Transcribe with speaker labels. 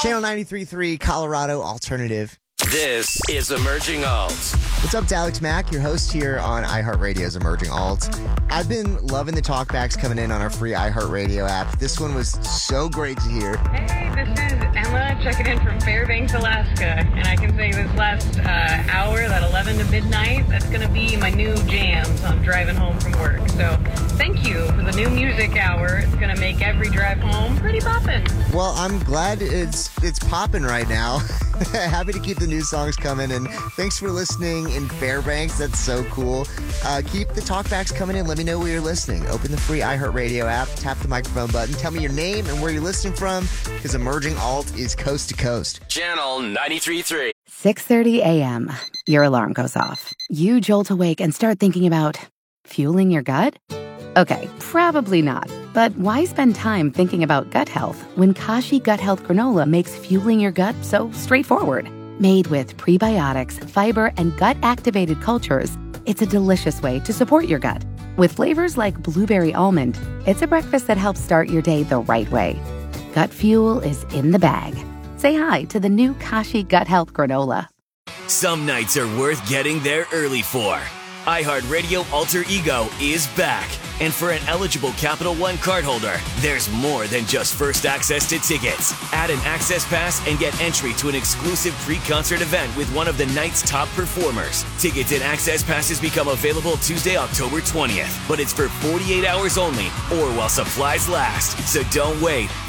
Speaker 1: Channel 93.3 Colorado Alternative.
Speaker 2: This is Emerging Alt.
Speaker 1: What's up, it's Alex Mack, your host here on iHeartRadio's Emerging Alt. I've been loving the talkbacks coming in on our free iHeartRadio app. This one was so great to hear.
Speaker 3: Hey, this is Emma checking in from Fairbanks, Alaska. And I can say this last hour, that 11 to midnight, that's going to be my new jams on driving home from work. So thank you for the new music hour. It's going to make every drive home pretty poppin'.
Speaker 1: Well, I'm glad it's popping right now. Happy to keep the new songs coming, and thanks for listening in Fairbanks. That's so cool. Keep the talkbacks coming in. Let me know where you're listening. Open the free iHeartRadio app, tap the microphone button, tell me your name and where you're listening from, because Emerging Alt is coast to coast.
Speaker 2: Channel 93.3.
Speaker 4: 6:30 a.m. Your alarm goes off. You jolt awake and start thinking about fueling your gut? Okay, probably not. But why spend time thinking about gut health when Kashi Gut Health Granola makes fueling your gut so straightforward? Made with prebiotics, fiber, and gut-activated cultures, it's a delicious way to support your gut. With flavors like blueberry almond, it's a breakfast that helps start your day the right way. Gut fuel is in the bag. Say hi to the new Kashi Gut Health Granola.
Speaker 5: Some nights are worth getting there early for. iHeartRadio Alter Ego is back. And for an eligible Capital One cardholder, there's more than just first access to tickets. Add an access pass and get entry to an exclusive pre-concert event with one of the night's top performers. Tickets and access passes become available Tuesday, October 20th. But it's for 48 hours only or while supplies last. So don't wait.